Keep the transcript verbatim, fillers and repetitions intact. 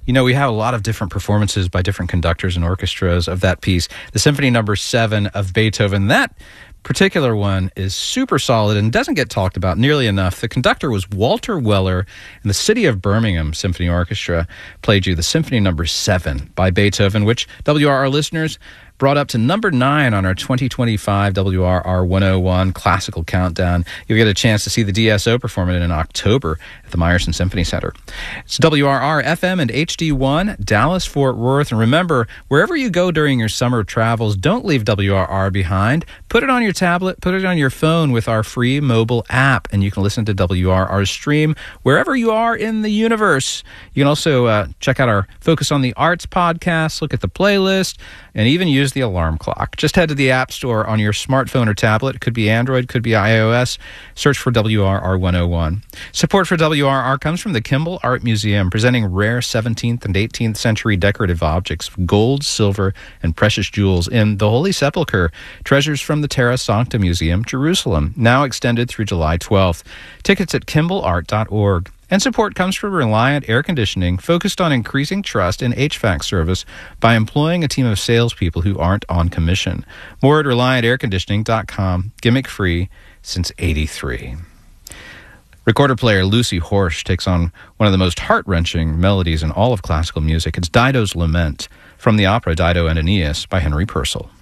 You know, we have a lot of different performances by different conductors and orchestras of that piece. The Symphony Number Seven of Beethoven. That particular one is super solid and doesn't get talked about nearly enough. The conductor was Walter Weller, and the City of Birmingham Symphony Orchestra played you the Symphony Number Seven by Beethoven, which W R R listeners brought up to number nine on our twenty twenty-five W R R one oh one Classical Countdown. You'll get a chance to see the D S O perform it in October at the Meyerson Symphony Center. It's W R R F M and H D one, Dallas, Fort Worth. And remember, wherever you go during your summer travels, don't leave W R R behind. Put it on your tablet, put it on your phone with our free mobile app, and you can listen to W R R stream wherever you are in the universe. You can also uh, check out our Focus on the Arts podcast, look at the playlist, and even use the alarm clock. Just head to the App Store on your smartphone or tablet. It could be Android, could be iOS. Search for W R R one oh one. Support for W R R comes from the Kimball Art Museum, presenting rare seventeenth and eighteenth century decorative objects, gold, silver, and precious jewels in the Holy Sepulchre, treasures from the Terra Sancta Museum, Jerusalem, now extended through July twelfth. Tickets at kimball art dot org. And support comes from Reliant Air Conditioning, focused on increasing trust in H V A C service by employing a team of salespeople who aren't on commission. More at reliant air conditioning dot com. Gimmick free since eighty-three. Recorder player Lucy Horsch takes on one of the most heart-wrenching melodies in all of classical music. It's Dido's Lament from the opera Dido and Aeneas by Henry Purcell.